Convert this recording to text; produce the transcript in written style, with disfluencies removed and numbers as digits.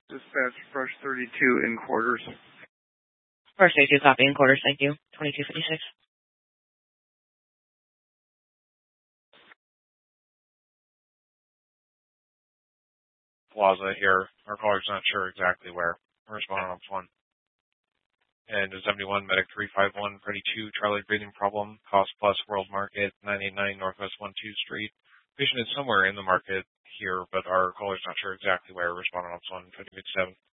Dispatch Brush 32 in quarters. Brush 32 copy in quarters, thank you. 2256. Plaza here. Our caller's not sure exactly where. We're responding on one. And 71 Medic 351 32 Charlie breathing problem. Cost plus World Market 989 Northwest 12 Street. Patient is somewhere in the market here, but our caller's not sure exactly where. Responding on one 2057.